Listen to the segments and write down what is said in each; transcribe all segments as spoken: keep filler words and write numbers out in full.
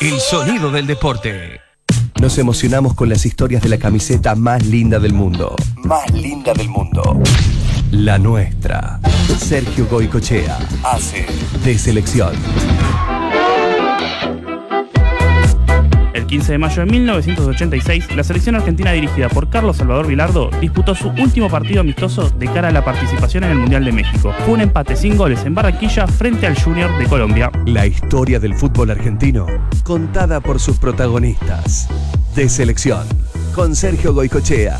El sonido del deporte. Nos emocionamos con las historias de la camiseta más linda del mundo. Más linda del mundo. La nuestra. Sergio Goycochea hace de selección. El quince de mayo de mil novecientos ochenta y seis, la selección argentina dirigida por Carlos Salvador Vilardo disputó su último partido amistoso de cara a la participación en el Mundial de México. Fue un empate sin goles en Barranquilla frente al Junior de Colombia. La historia del fútbol argentino, contada por sus protagonistas. De selección, con Sergio Goycochea.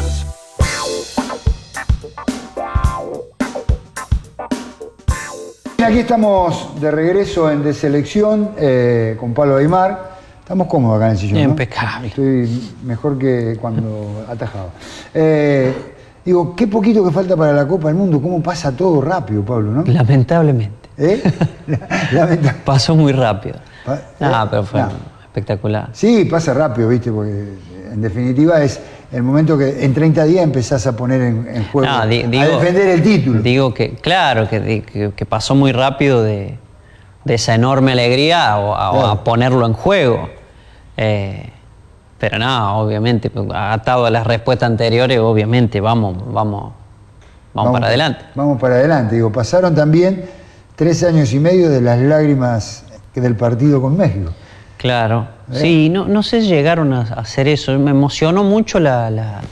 Aquí estamos de regreso en De Selección eh, con Pablo Aymar. Estamos cómodos acá en el sillón, ¿no? Impecable. Estoy mejor que cuando atajaba. Eh, digo, qué poquito que falta para la Copa del Mundo. ¿Cómo pasa todo rápido, Pablo, no? Lamentablemente. ¿Eh? Lamenta- Pasó muy rápido. Pa- Ah, eh, pero fue no. espectacular. Sí, pasa rápido, ¿viste? Porque en definitiva es el momento que en treinta días empezás a poner en, en juego, No, di- a digo- defender el título. Digo que, claro, que, di- que, que pasó muy rápido de, de esa enorme alegría a, a- Claro. a ponerlo en juego. Eh, pero no, obviamente, atado a las respuestas anteriores, obviamente, vamos, vamos, vamos, para adelante. Vamos para adelante. Digo, pasaron también tres años y medio de las lágrimas del partido con México. Claro. ¿Eh? Sí, no, no sé si llegaron a hacer eso. Me emocionó mucho la, la-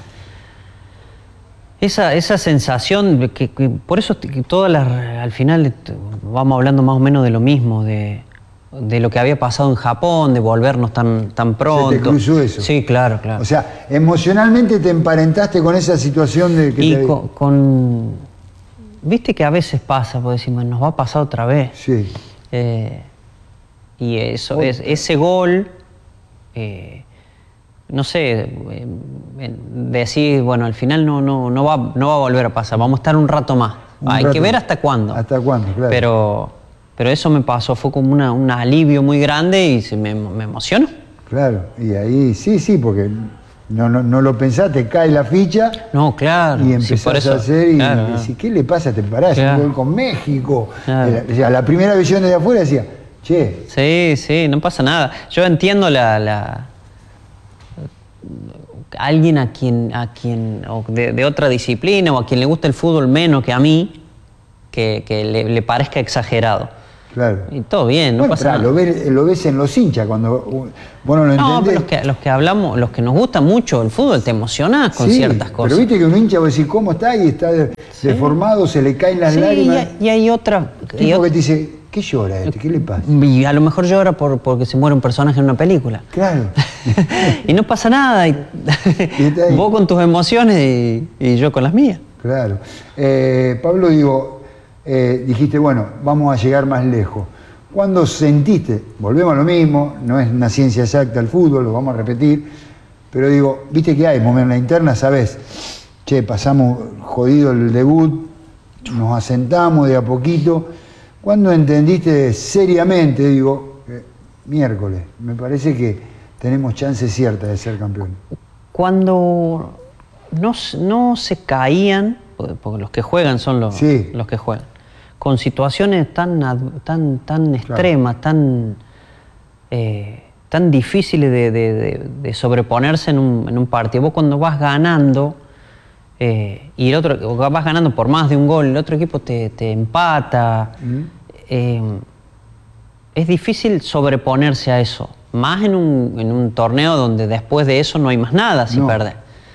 esa, esa sensación de que, que por eso que todas las, al final vamos hablando más o menos de lo mismo, de, de lo que había pasado en Japón, de volvernos tan, tan pronto. Se te cruzó eso. Sí, claro, claro. O sea, emocionalmente te emparentaste con esa situación de que y te... con, con- viste que a veces pasa, pues decimos, nos va a pasar otra vez. Sí. Eh, y eso, Gol. es, ese gol, eh, no sé, eh, decir, bueno, al final no, no, no, va, no va a volver a pasar, vamos a estar un rato más. Un Hay rato que ver más. hasta cuándo. Hasta cuándo, claro. Pero, pero eso me pasó, fue como una, un alivio muy grande y se me, me emocionó. Claro, y ahí sí, sí, porque no, no, no lo pensaste, cae la ficha No, claro. y sí, empezás por eso, a hacer y claro, decís, ¿qué le pasa? ¿Te parás? Claro. Un gol con México. Claro. Era- o sea, la primera visión desde afuera decía, che, Sí, sí, no pasa nada. Yo entiendo la, la- alguien a quien, a quien o de, de otra disciplina o a quien le gusta el fútbol menos que a mí, que, que le, le parezca exagerado. claro. Y todo bien, no Bueno, pasa pará, nada. lo ves, lo ves en los hinchas cuando uh, vos no lo No, entendés. pero los que, los que hablamos, los que nos gusta mucho el fútbol, te emocionás con Sí, ciertas cosas. Pero viste que un hincha va a decir, ¿cómo está? Y está de- deformado, se le caen las Sí, y lágrimas. hay, y hay otra. y Tipo ot- que te dice, ¿qué llora este? ¿Qué le pasa? y a lo mejor llora por, porque se muere un personaje en una película. Claro. Y no pasa nada. y- está ahí. vos con tus emociones y, y yo con las mías. Claro. Eh, Pablo, digo, eh, dijiste, bueno, vamos a llegar más lejos. ¿Cuándo sentiste? Volvemos a lo mismo, no es una ciencia exacta el fútbol, lo vamos a repetir, pero digo, viste que hay momentos en la interna, sabés, che, pasamos jodido el debut, nos asentamos de a poquito. ¿Cuándo entendiste seriamente, digo, eh, miércoles, me parece que tenemos chances ciertas de ser campeones? Cuando no, s- no se caían, porque porque los que juegan son los, Sí. los que juegan, con situaciones tan, ad- tan, tan extremas, tan, eh, tan difíciles de, de- de- de sobreponerse en un, en un partido. Vos cuando vas ganando, eh, y el otro, o vas ganando por más de un gol, el otro equipo te, te empata, eh, es difícil sobreponerse a eso. Más en un, en un torneo donde después de eso no hay más nada si No. perdés.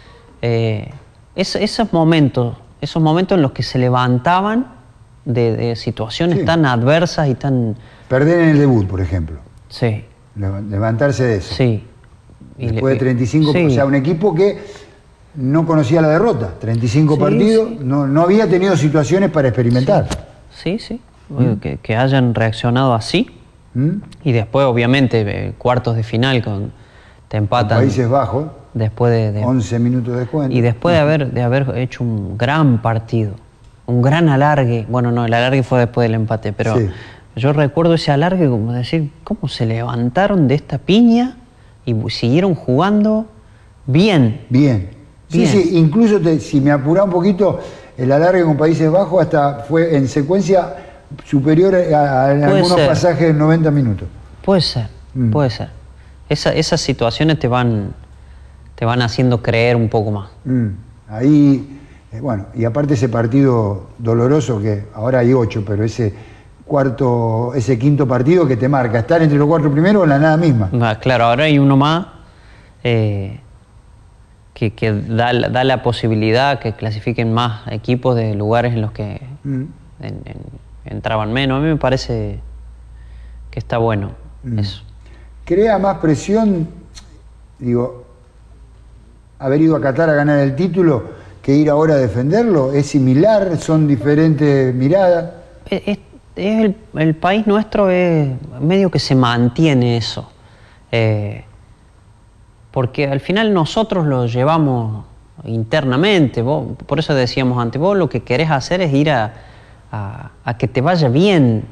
Eh, es- esos momentos, esos momentos en los que se levantaban de, de situaciones Sí. tan adversas y tan... Perder en el debut, por ejemplo, Sí, leva- levantarse de eso. sí. Y Después le- de treinta y cinco, sí. o sea, un equipo que no conocía la derrota, treinta y cinco Sí, partidos, sí. No, no había tenido situaciones para experimentar. Sí, sí. Que, que hayan reaccionado así. ¿Mm? Y después, obviamente, eh, cuartos de final con te empatan Países Bajos, después de, de- once minutos de descuento. y después de haber de haber hecho un gran partido, un gran alargue. Bueno, no, el alargue fue después del empate, pero Sí. yo recuerdo ese alargue como decir cómo se levantaron de esta piña y siguieron jugando bien. Bien. Sí, Bien. sí, incluso te- si me apurá un poquito, el alargue con Países Bajos hasta fue en secuencia superior a, a- en Puede algunos ser. pasajes de noventa minutos. Puede ser, Mm. puede ser. esa, esas situaciones te van, te van haciendo creer un poco más. Mm, ahí, eh, bueno, y aparte ese partido doloroso, que ahora hay ocho, pero ese cuarto, ese quinto partido que te marca, estar entre los cuatro primeros o en la nada misma. Ah, claro, ahora hay uno más eh, que, que da, da la posibilidad que clasifiquen más equipos de lugares en los que mm. en, en, entraban menos. A mí me parece que está bueno mm. eso. ¿Crea más presión, digo, haber ido a Qatar a ganar el título que ir ahora a defenderlo? ¿Es similar? ¿Son diferentes miradas? Es, es, es el, el país nuestro es medio que se mantiene eso. Eh, porque al final nosotros lo llevamos internamente. Vos, por eso decíamos antes, vos lo que querés hacer es ir a, a, a que te vaya bien.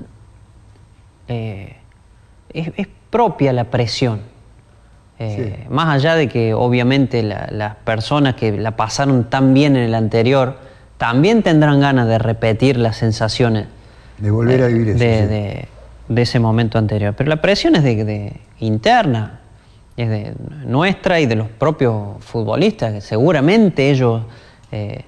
Eh, es, es propia la presión. Eh, sí. Más allá de que obviamente la, las personas que la pasaron tan bien en el anterior también tendrán ganas de repetir las sensaciones. De volver eh, a vivir eso. De, sí. de, de ese momento anterior. Pero la presión es de, de interna, es de nuestra y de los propios futbolistas, que seguramente ellos eh,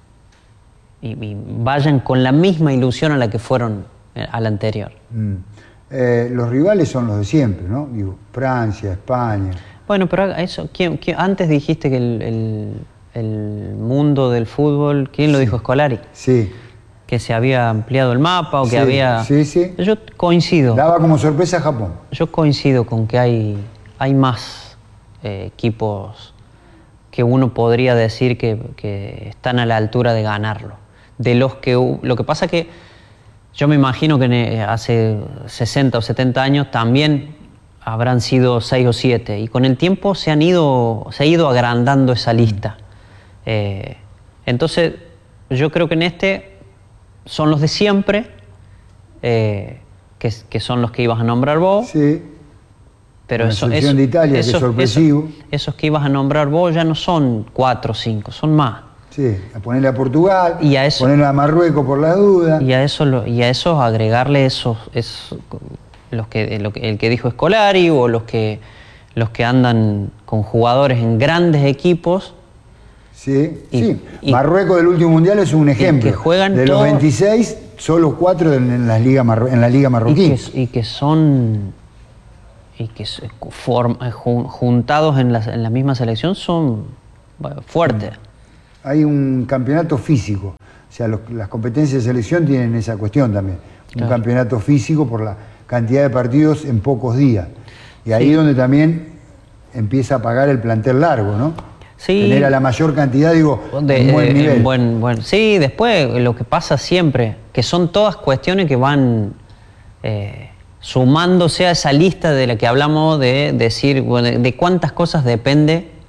y, y vayan con la misma ilusión a la que fueron al anterior. Mm. Eh, los rivales son los de siempre, ¿no? Digo, Francia, España. Bueno, pero eso, ¿quién, quién, antes dijiste que el, el, el mundo del fútbol, ¿quién lo sí. dijo? Scolari. Sí. Que se había ampliado el mapa o que sí, había... Sí, sí. Yo coincido. Daba como sorpresa a Japón. Yo coincido con que hay, hay más eh, equipos que uno podría decir que, que están a la altura de ganarlo. De los que... Lo que pasa que yo me imagino que hace sesenta o setenta años también habrán sido seis o siete y con el tiempo se han ido, se ha ido agrandando esa lista. Eh, entonces yo creo que en este son los de siempre, eh, que, que son los que ibas a nombrar vos. Sí. Pero la eso, selección eso, de Italia, eso, que es sorpresivo. Eso, esos que ibas a nombrar vos ya no son cuatro o cinco, son más. Sí, a ponerle a Portugal, y a eso, ponerle a Marruecos por la duda. Y a eso, lo, y a eso agregarle esos, esos los que, lo que, el que dijo Scolari o los que, los que andan con jugadores en grandes equipos. Sí, y, sí. Y, Marruecos del último mundial es un ejemplo. Que juegan de todo, los veintiséis, solo cuatro en la liga, en la liga marroquí. Y que, y que son y que form, juntados en la, en la misma selección son bueno, fuertes. Hay un campeonato físico, o sea, los, las competencias de selección tienen esa cuestión también. Claro. Un campeonato físico por la cantidad de partidos en pocos días. Y ahí es sí. donde también empieza a pagar el plantel largo, ¿no? Sí. Tener a la mayor cantidad, digo, de, un buen nivel. Buen, buen. Sí, después lo que pasa siempre, que son todas cuestiones que van eh, sumándose a esa lista de la que hablamos de decir, bueno, de cuántas cosas depende